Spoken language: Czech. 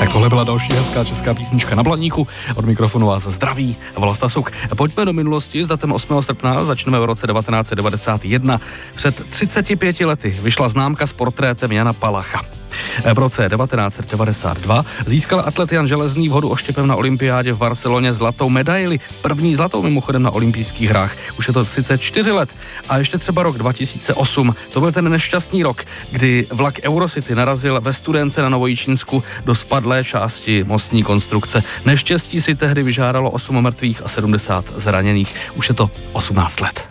Tak tohle byla další hezká česká písnička na Blaníku. Od mikrofonu vás zdraví Vlasta Suk. Pojďme do minulosti. S datem 8. srpna začneme v roce 1991. Před 35 lety vyšla známka s portrétem Jana Palacha. V roce 1992 získal atlet Jan Železný v hodu oštěpem na olympiádě v Barceloně zlatou medaili. První zlatou mimochodem na olympijských hrách. Už je to 34 let. A ještě třeba rok 2008. To byl ten nešťastný rok, kdy vlak Eurocity narazil ve Studénce na Novojičínsku do spadlé části mostní konstrukce. Neštěstí si tehdy vyžádalo 8 mrtvých a 70 zraněných. Už je to 18 let.